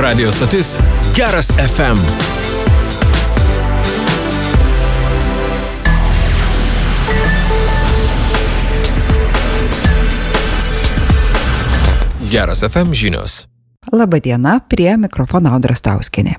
Radio stotis Geras FM. Geras FM žinios. Labadiena, prie mikrofono Audra Stauskienė.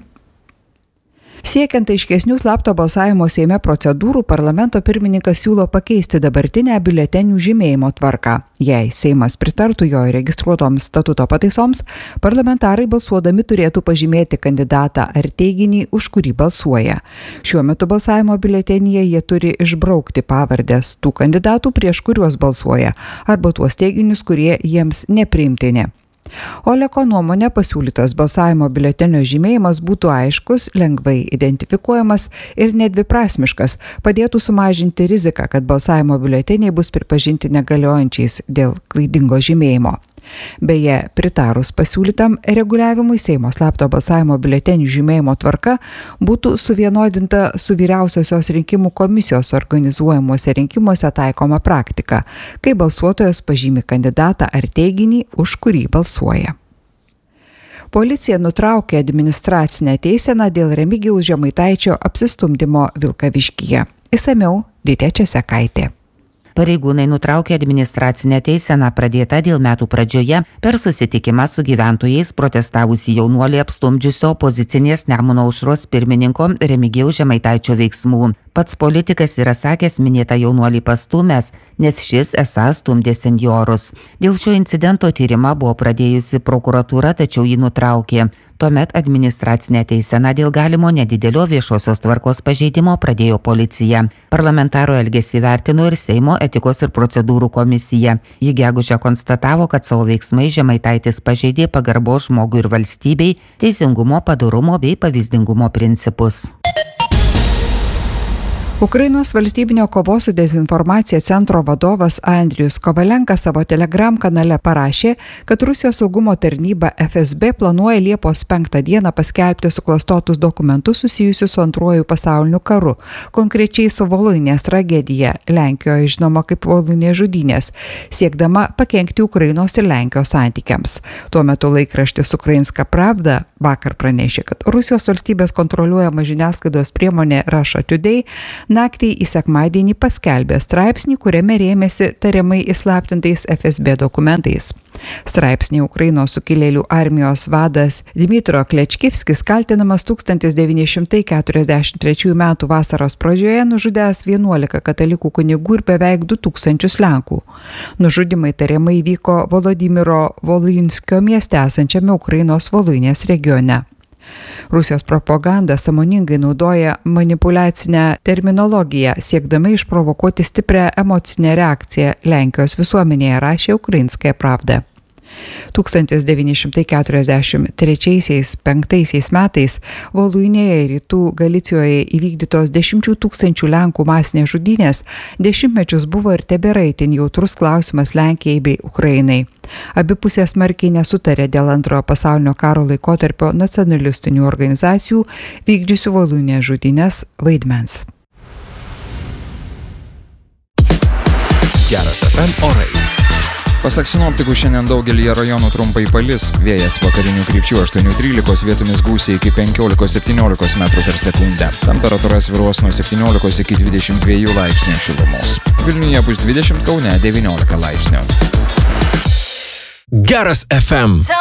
Siekiant aiškesnių slapto balsavimo Seime procedūrų, parlamento pirmininkas siūlo pakeisti dabartinę biuletenių žymėjimo tvarką. Jei Seimas pritartų jo įregistruotoms statuto pataisoms, parlamentarai balsuodami turėtų pažymėti kandidatą ar teiginį, už kurį balsuoja. Šiuo metu balsavimo biuletenyje jie turi išbraukti pavardės tų kandidatų, prieš kuriuos balsuoja, arba tuos teiginius, kurie jiems nepriimtini. Oleko nuomonė, pasiūlytas balsavimo biuletenio žymėjimas būtų aiškus, lengvai identifikuojamas ir nedviprasmiškas, padėtų sumažinti riziką, kad balsavimo biuleteniai bus pripažinti negaliojančiais dėl klaidingo žymėjimo. Beje, pritarus pasiūlytam reguliavimui, Seimo slapto balsavimo biuletenių žymėjimo tvarka būtų suvienodinta su Vyriausiosios rinkimų komisijos organizuojamuose rinkimuose taikoma praktika, kai balsuotojas pažymi kandidatą ar teiginį, už kurį balsuoja. Policija nutraukė administracinę teiseną dėl Remigijaus Žemaitaičio apsistumdymo Vilkaviškyje. Išsamiau Ditė Česekaitė. Pareigūnai nutraukė administracinę teiseną pradėtą dėl metų pradžioje per susitikimą su gyventojais protestavusi jaunuolį apstumdžiusio opozicinės Nemuno aušros pirmininko Remigijaus Žemaitaičio veiksmų. Pats politikas yra sakęs minėtą jaunuolį pastūmęs, nes šis esą stumdė senjorus. Dėl šio incidento tyrimą buvo pradėjusi prokuratūra, tačiau jį nutraukė. Tuomet administracinę teiseną dėl galimo nedidelio viešosios tvarkos pažeidimo pradėjo policija. Parlamentaro elgesį vertino ir Seimo etikos ir procedūrų komisija. Ji gegužę konstatavo, kad savo veiksmai Žemaitaitis pažeidė pagarbos žmogui ir valstybei, teisingumo, padorumo bei pavyzdingumo principus. Ukrainos valstybinio kovos su dezinformacija centro vadovas Andrijus Kovalenka savo Telegram kanale parašė, kad Rusijos saugumo tarnyba FSB planuoja Liepos 5 dieną paskelbti suklastotus dokumentus susijusius su Antruoju pasauliniu karu, konkrečiai su Voluinės tragedija, Lenkijoje žinoma kaip Voluinės žudynės, siekdama pakenkti Ukrainos ir Lenkijos santykiams. Tuo metu laikraštis Ukrainska Pravda vakar pranešė, kad Rusijos valstybės kontroliuojama žiniasklaidos priemonė Russia Today naktį į sekmadienį paskelbė straipsnį, kuriame rėmėsi tariamai įslaptintais FSB dokumentais. Straipsnį Ukrainos sukilėlių armijos vadas Dmitro Klečkivskis kaltinamas 1943 m. vasaros pradžioje nužudęs 11 katalikų kunigų ir beveik 2000 Lenkų. Nužudymai tariamai vyko Volodymyro Voluinskio mieste esančiame Ukrainos Voluinės regione. Rusijos propaganda sąmoningai naudoja manipuliacinę terminologiją, siekdama išprovokuoti stiprią emocinę reakciją Lenkijos visuomenėje, rašė Ukrainskaja Pravda. 1943–5 metais Voluinėje ir Rytų Galicijoje įvykdytos 10 000 Lenkų masinės žudynės dešimtmečius buvo ir tebėra itin jautrus klausimas Lenkijai bei Ukrainai. Abi pusės smarkiai nesutarė dėl Antrojo pasaulinio karo laikotarpio nacionalistinių organizacijų vykdžiusių Voluinės žudynės vaidmens. Geras FM orai. Pasak sinoptikų, šiandien daugelyje rajonų trumpai palis, vėjas vakarinių krypčių 8–13, vietomis gūsiai iki 15–17 metrų per sekundę. Temperatūra svyruos nuo 17 iki 22 laipsnių šilumos. Vilniuje bus 20, Kaune 19 laipsnių. Geras FM.